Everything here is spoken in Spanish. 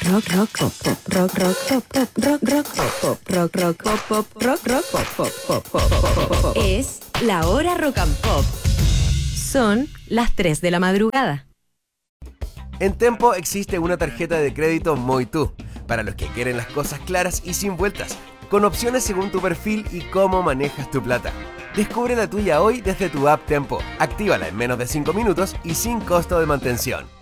Rock, rock, pop, pop, rock, rock, pop, pop, rock, rock, pop, pop, rock, rock, pop, pop, rock, rock, pop, pop, pop, pop, pop, pop. Es la hora rock and pop. Son las 3 de la madrugada. En Tempo existe una tarjeta de crédito Muy Tú, para los que quieren las cosas claras y sin vueltas, con opciones según tu perfil y cómo manejas tu plata. Descubre la tuya hoy desde tu app Tempo. Actívala en menos de 5 minutos y sin costo de mantención.